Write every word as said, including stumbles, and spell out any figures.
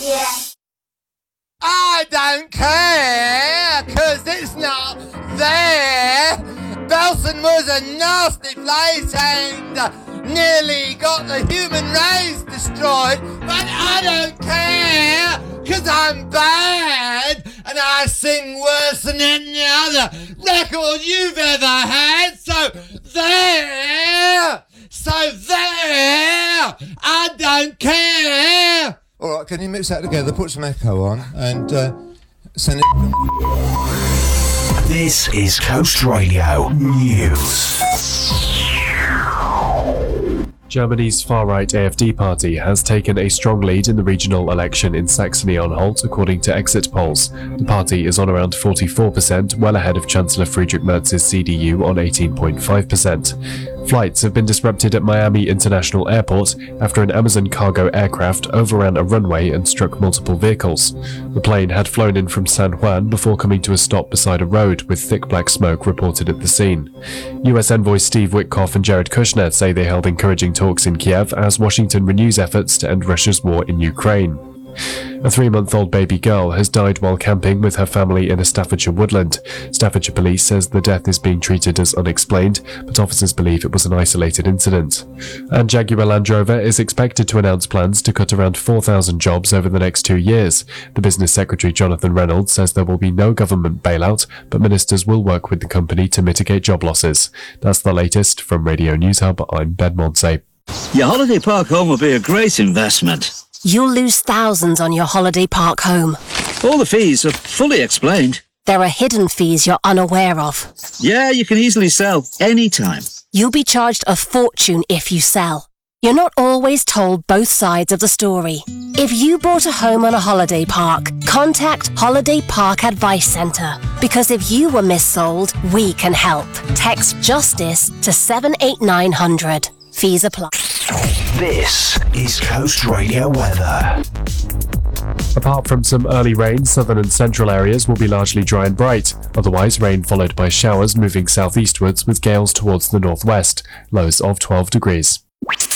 Yeah. I don't care, cause it's not there. Belson was a nasty place and nearly got the human race destroyed, but I don't care, cause I'm bad and I sing worse than any other record you've ever had, so there, so there, I don't care. Alright, can you mix that together, put some echo on and uh, send it... This is Coast Radio News. Germany's far-right A F D party has taken a strong lead in the regional election in Saxony-Anhalt, according to exit polls. The party is on around forty-four percent, well ahead of Chancellor Friedrich Merz's C D U on eighteen point five percent. Flights have been disrupted at Miami International Airport after an Amazon cargo aircraft overran a runway and struck multiple vehicles. The plane had flown in from San Juan before coming to a stop beside a road, with thick black smoke reported at the scene. U S envoys Steve Witkoff and Jared Kushner say they held encouraging talks in Kiev as Washington renews efforts to end Russia's war in Ukraine. A three-month-old baby girl has died while camping with her family in a Staffordshire woodland. Staffordshire police says the death is being treated as unexplained, but officers believe it was an isolated incident. And Jaguar Land Rover is expected to announce plans to cut around four thousand jobs over the next two years. The business secretary Jonathan Reynolds says there will be no government bailout, but ministers will work with the company to mitigate job losses. That's the latest from Radio News Hub. I'm Ben Monsey. Your holiday park home will be a great investment. You'll lose thousands on your holiday park home. All the fees are fully explained. There are hidden fees you're unaware of. Yeah, you can easily sell anytime. You'll be charged a fortune if you sell. You're not always told both sides of the story. If you bought a home on a holiday park, contact Holiday Park Advice Centre. Because if you were missold, we can help. Text JUSTICE to seven eight nine hundred. Fees apply. This is Coast Radio weather. Apart from some early rain, southern and central areas will be largely dry and bright. Otherwise, rain followed by showers moving southeastwards with gales towards the northwest. Lows of twelve degrees.